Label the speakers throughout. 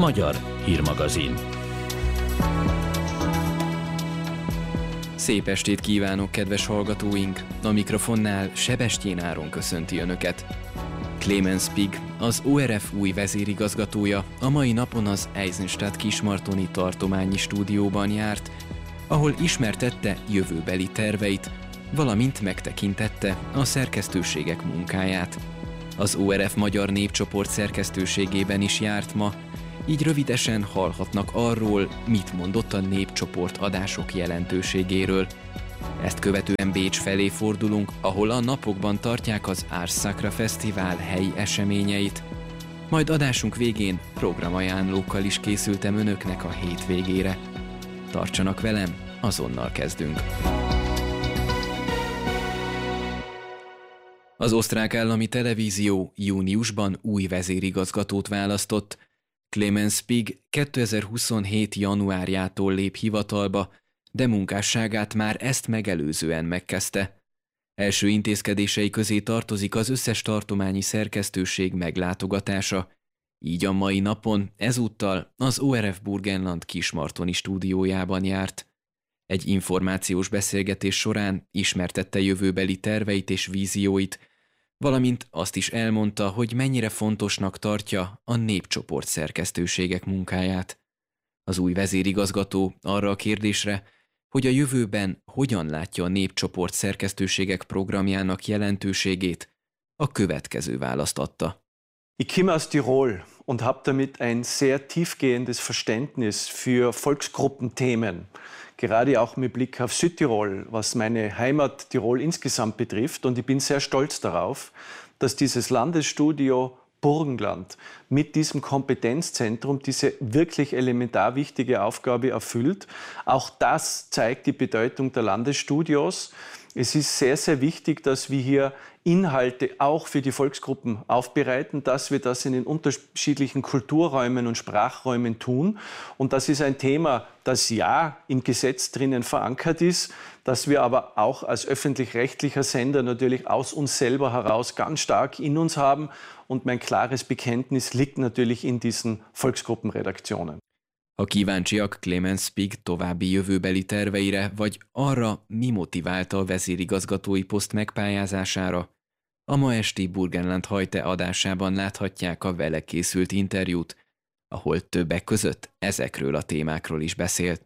Speaker 1: Magyar hírmagazin.
Speaker 2: Szép estét kívánok, kedves hallgatóink! A mikrofonnál Sebestyén Áron köszönti Önöket. Clemens Pig, az ORF új vezérigazgatója a mai napon az Eisenstadt Kismartoni tartományi stúdióban járt, ahol ismertette jövőbeli terveit, valamint megtekintette a szerkesztőségek munkáját. Az ORF Magyar Népcsoport szerkesztőségében is járt ma, így rövidesen hallhatnak arról, mit mondott a népcsoport adások jelentőségéről. Ezt követően Bécs felé fordulunk, ahol a napokban tartják az Ars Sacra Fesztivál helyi eseményeit. Majd adásunk végén programajánlókkal is készültem Önöknek a hétvégére. Tartsanak velem, azonnal kezdünk. Az osztrák állami televízió júniusban új vezérigazgatót választott. Clemens Pig 2027. januárjától lép hivatalba, de munkásságát már ezt megelőzően megkezdte. Első intézkedései közé tartozik az összes tartományi szerkesztőség meglátogatása, így a mai napon ezúttal az ORF Burgenland Kismartoni stúdiójában járt. Egy információs beszélgetés során ismertette jövőbeli terveit és vízióit, valamint azt is elmondta, hogy mennyire fontosnak tartja a népcsoport szerkesztőségek munkáját. Az új vezérigazgató arra a kérdésre, hogy a jövőben hogyan látja a népcsoport szerkesztőségek programjának jelentőségét, a következő választ adta.
Speaker 3: Ich komme aus Tirol und habe damit ein sehr tiefgehendes Verständnis für Volksgruppenthemen, gerade auch mit Blick auf Südtirol, was meine Heimat Tirol insgesamt betrifft. Und ich bin sehr stolz darauf, dass dieses Landesstudio Burgenland mit diesem Kompetenzzentrum diese wirklich elementar wichtige Aufgabe erfüllt. Auch das zeigt die Bedeutung der Landesstudios. Es ist sehr, sehr wichtig, dass wir hier Inhalte auch für die Volksgruppen aufbereiten, dass wir das in den unterschiedlichen Kulturräumen und Sprachräumen tun. Und das ist ein Thema, das ja im Gesetz drinnen verankert ist, das wir aber auch als öffentlich-rechtlicher Sender natürlich aus uns selber heraus ganz stark in uns haben. Und mein klares Bekenntnis liegt natürlich in diesen Volksgruppenredaktionen.
Speaker 2: Ha kíváncsiak Clemens Pig további jövőbeli terveire, vagy arra, mi motiválta a vezérigazgatói poszt megpályázására, a ma esti Burgenland Heute adásában láthatják a vele készült interjút, ahol többek között ezekről a témákról is beszélt.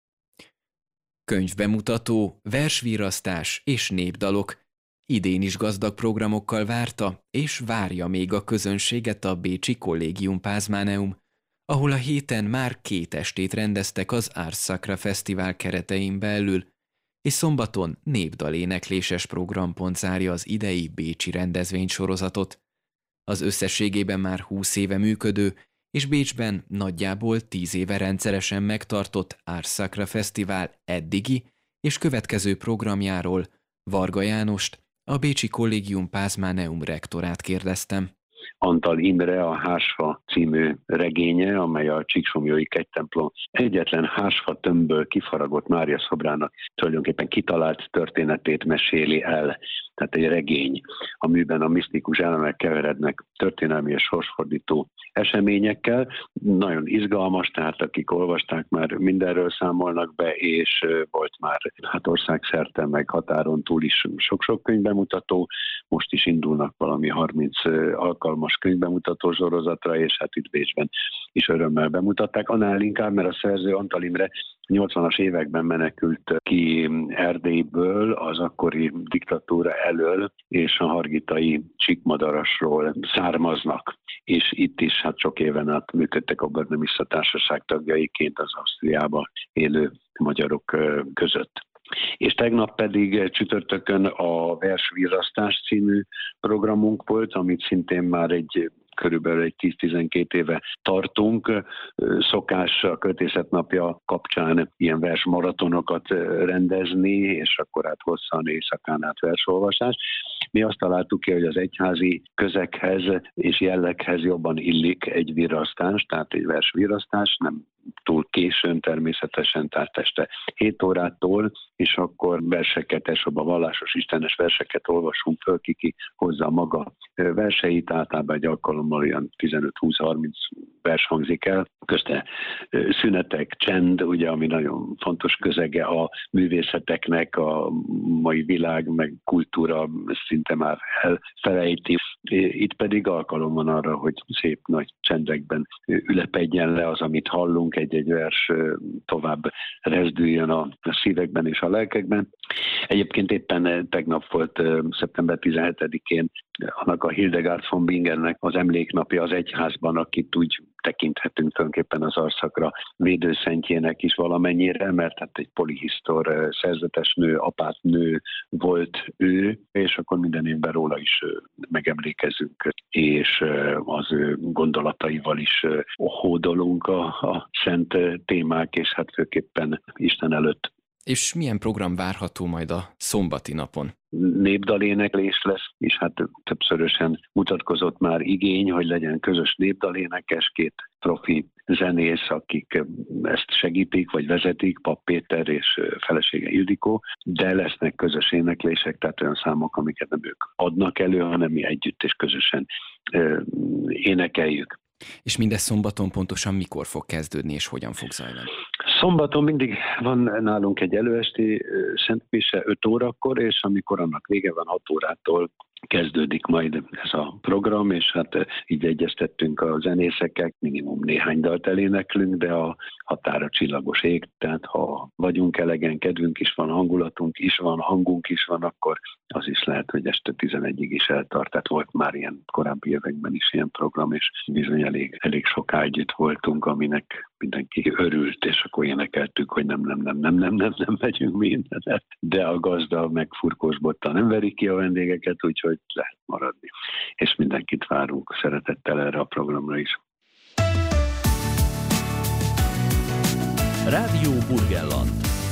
Speaker 2: Könyvbemutató, versvirrasztás és népdalok. Idén is gazdag programokkal várta, és várja még a közönséget a bécsi Collegium Paezmaneum, ahol a héten már 2 estét rendeztek az Ars Sacra Fesztivál keretein belül, és szombaton népdalénekléses programpont zárja az idei bécsi rendezvénysorozatot. Az összességében már 20 éve működő, és Bécsben nagyjából 10 éve rendszeresen megtartott Ars Sacra Fesztivál eddigi és következő programjáról Varga Jánost, a bécsi Collegium Paezmaneum rektorát kérdeztem.
Speaker 4: Antal Imre a Hársfa című regénye, amely a Csíksomlyói kegytemplom egyetlen hársfa tömbből kifaragott Mária szobrának tulajdonképpen kitalált történetét meséli el. Tehát egy regény, amiben a misztikus elemek keverednek történelmi és sorsfordító eseményekkel. Nagyon izgalmas, tehát akik olvasták, már mindenről számolnak be, és volt már országszerte, meg határon túl is sok-sok könyvbemutató. Most is indulnak valami 30 alkalmas könyvbemutató sorozatra, és hát itt Bécsben is örömmel bemutatták. Annál inkább, mert a szerző Antal Imre 80-as években menekült ki Erdélyből az akkori diktatúra elől, és a hargitai Csíkmadarasról származnak. És itt is sok éven át működtek a Börnömissza Társaság tagjaiként az Ausztriában élő magyarok között. És tegnap pedig csütörtökön a Versvirrasztás című programunk volt, amit szintén már körülbelül egy 10-12 éve tartunk. Szokás a Költészet Napja kapcsán ilyen versmaratonokat rendezni, és akkor hosszan éjszakán át versolvasás. Mi azt találtuk ki, hogy az egyházi közeghez és jelleghez jobban illik egy virrasztás, tehát egy versvirrasztás, nem túl későn természetesen, tehát este 7 órától, és akkor verseket, elsőbb a vallásos istenes verseket olvasunk föl, ki hozza maga verseit, általában egy alkalommal olyan 15-20-30 vers hangzik el, közte szünetek, csend, ugye, ami nagyon fontos közege a művészeteknek, a mai világ, meg kultúra szinte már elfelejti. Itt pedig alkalom van arra, hogy szép nagy csendekben ülepedjen le az, amit hallunk, egy-egy vers tovább rezdüljön a szívekben és a lelkekben. Egyébként éppen tegnap volt szeptember 17-én annak a Hildegard von Bingennek az emléknapja az egyházban, akit úgy tekinthetünk tulajdonképpen az arszakra védőszentjének is valamennyire, mert hát egy polihisztor szerzetes nő, apátnő volt ő, és akkor minden évben róla is megemlékezünk, és az ő gondolataival is hódolunk a szent témák, és hát főképpen Isten előtt.
Speaker 2: És milyen program várható majd a szombati napon?
Speaker 4: Népdaléneklés lesz, és hát többszörösen mutatkozott már igény, hogy legyen közös népdalénekes, 2 profi zenész, akik ezt segítik, vagy vezetik, Pap Péter és felesége Ildikó, de lesznek közös éneklések, tehát olyan számok, amiket nem ők adnak elő, hanem mi együtt és közösen énekeljük.
Speaker 2: És mindez szombaton pontosan mikor fog kezdődni, és hogyan fog zajlani?
Speaker 4: Szombaton mindig van nálunk egy előesti szentmise 5 órakor, és amikor annak vége van 6 órától kezdődik majd ez a program, és hát így egyeztettünk a zenészekkel, minimum néhány dalt eléneklünk, de a határa csillagos ég, tehát ha vagyunk elegen, kedvünk is van, hangulatunk is van, hangunk is van, akkor az is lehet, hogy este 11-ig is eltart. Tehát volt már ilyen korábbi években is ilyen program, és bizony elég soká együtt voltunk, aminek mindenki örült, és akkor énekeltük, hogy nem megyünk mindenet. De a gazda meg furkós bottal nem veri ki a vendégeket, úgyhogy lehet maradni. És mindenkit várunk szeretettel erre a programra is.
Speaker 1: Rádió Burgenland.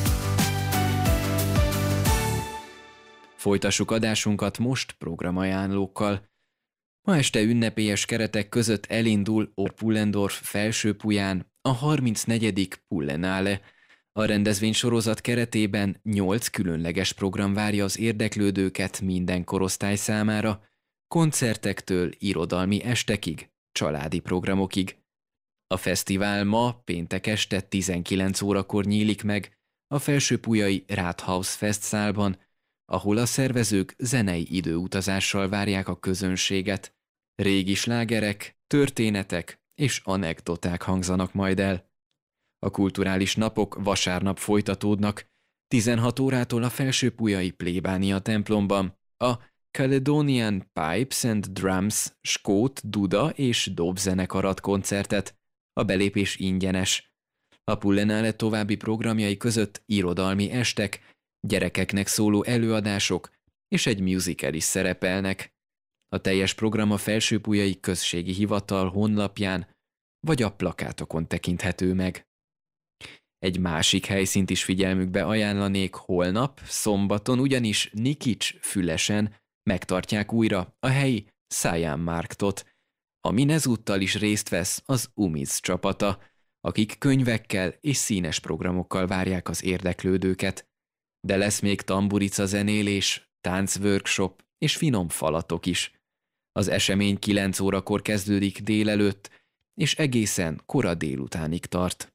Speaker 2: Folytassuk adásunkat most programajánlókkal. Ma este ünnepélyes keretek között elindul Pullendorf Felsőpuján a 34. Pullenále. A rendezvénysorozat keretében 8 különleges program várja az érdeklődőket minden korosztály számára, koncertektől irodalmi estekig, családi programokig. A fesztivál ma péntek este 19 órakor nyílik meg a felsőpujai Rathaus Festszálban, ahol a szervezők zenei időutazással várják a közönséget. Régi slágerek, történetek és anekdoták hangzanak majd el. A kulturális napok vasárnap folytatódnak, 16 órától a felsőpujai plébánia templomban a Caledonian Pipes and Drums skót, duda és dobzenekar ad koncertet. A belépés ingyenes. A Pullenále további programjai között irodalmi estek, gyerekeknek szóló előadások és egy musical is szerepelnek. A teljes program a Felsőpujai Községi Hivatal honlapján vagy a plakátokon tekinthető meg. Egy másik helyszínt is figyelmükbe ajánlanék holnap, szombaton, ugyanis Nikics Fülesen megtartják újra a helyi Száján Márktot, amin ezúttal is részt vesz az Umiz csapata, akik könyvekkel és színes programokkal várják az érdeklődőket. De lesz még tamburica zenélés, táncworkshop és finom falatok is. Az esemény 9 órakor kezdődik délelőtt, és egészen kora délutánig tart.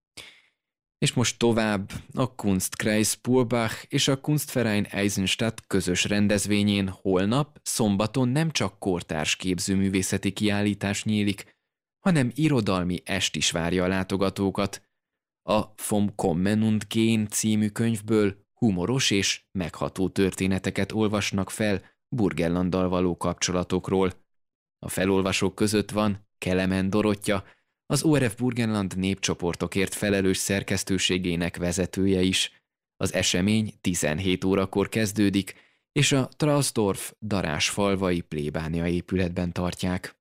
Speaker 2: És most tovább a Kunstkreis Purbach és a Kunstverein Eisenstadt közös rendezvényén holnap, szombaton nem csak kortárs képzőművészeti kiállítás nyílik, hanem irodalmi est is várja a látogatókat. A Vom Kommen und Gehen című könyvből humoros és megható történeteket olvasnak fel Burgenlanddal való kapcsolatokról. A felolvasók között van Kelemen Dorottya, az ORF Burgenland népcsoportokért felelős szerkesztőségének vezetője is. Az esemény 17 órakor kezdődik, és a Trausdorf darásfalvai plébánia épületben tartják.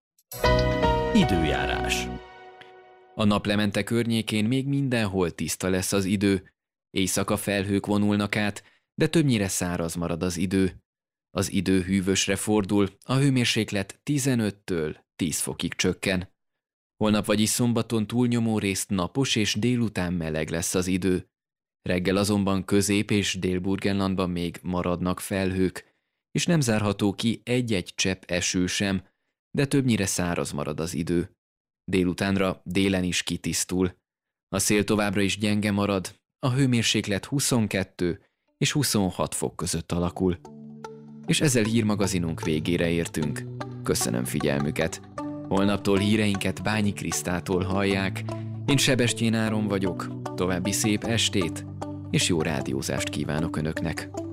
Speaker 1: Időjárás.
Speaker 2: A naplemente környékén még mindenhol tiszta lesz az idő. Éjszaka felhők vonulnak át, de többnyire száraz marad az idő. Az idő hűvösre fordul, a hőmérséklet 15-től 10 fokig csökken. Holnap, vagyis szombaton túlnyomó részt napos és délután meleg lesz az idő. Reggel azonban Közép- és Dél-Burgenlandban még maradnak felhők, és nem zárható ki egy-egy csepp eső sem, de többnyire száraz marad az idő. Délutánra délen is kitisztul. A szél továbbra is gyenge marad, a hőmérséklet 22 és 26 fok között alakul. És ezzel hírmagazinunk végére értünk. Köszönöm figyelmüket. Holnaptól híreinket Bányi Krisztától hallják. Én Sebestyén Áron vagyok. További szép estét és jó rádiózást kívánok Önöknek.